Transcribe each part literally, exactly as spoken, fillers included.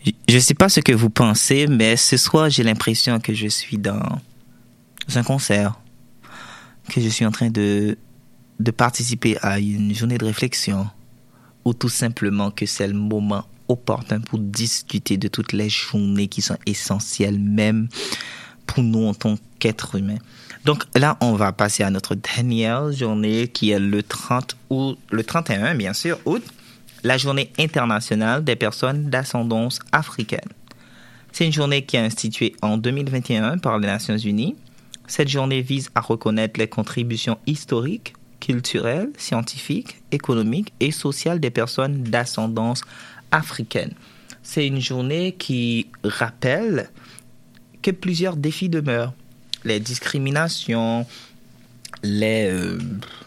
Je ne sais pas ce que vous pensez, mais ce soir, j'ai l'impression que je suis dans un concert, que je suis en train de, de participer à une journée de réflexion, ou tout simplement que c'est le moment opportun pour discuter de toutes les journées qui sont essentielles, même pour nous en tant qu'êtres humains. Donc là, on va passer à notre dernière journée qui est le trente août, le trente et un, bien sûr, août, la journée internationale des personnes d'ascendance africaine. C'est une journée qui est instituée en deux mille vingt et un par les Nations Unies. Cette journée vise à reconnaître les contributions historiques, culturelles, scientifiques, économiques et sociales des personnes d'ascendance africaine. C'est une journée qui rappelle que plusieurs défis demeurent. Les discriminations, les, euh,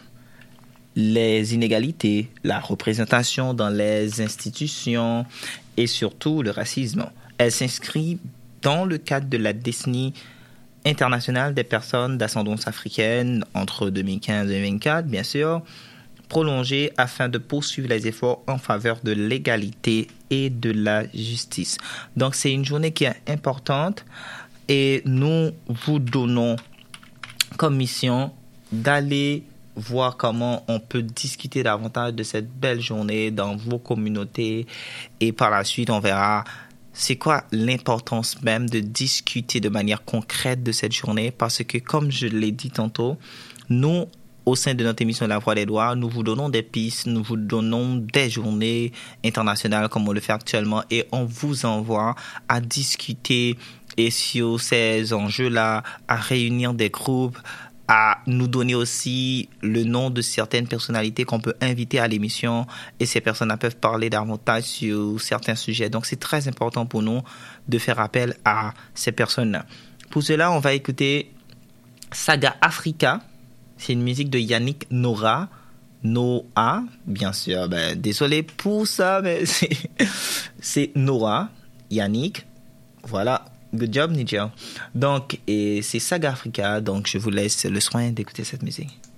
les inégalités, la représentation dans les institutions et surtout le racisme. Elle s'inscrit dans le cadre de la décennie internationale des personnes d'ascendance africaine entre deux mille quinze et deux mille vingt-quatre, bien sûr, prolongée afin de poursuivre les efforts en faveur de l'égalité et de la justice. Donc, c'est une journée qui est importante et nous vous donnons comme mission d'aller voir comment on peut discuter davantage de cette belle journée dans vos communautés et par la suite, on verra c'est quoi l'importance même de discuter de manière concrète de cette journée parce que, comme je l'ai dit tantôt, nous, au sein de notre émission La Voix des droits, nous vous donnons des pistes, nous vous donnons des journées internationales comme on le fait actuellement et on vous envoie à discuter et sur ces enjeux-là, à réunir des groupes, à nous donner aussi le nom de certaines personnalités qu'on peut inviter à l'émission et ces personnes peuvent parler davantage sur certains sujets. Donc, c'est très important pour nous de faire appel à ces personnes-là. Pour cela, on va écouter Saga Africa. C'est une musique de Yannick Noah. Noah, bien sûr. Ben, désolé pour ça, mais c'est, c'est Noah, Yannick. Voilà. Good job, Niger. Donc, et c'est Saga Africa. Donc, je vous laisse le soin d'écouter cette musique.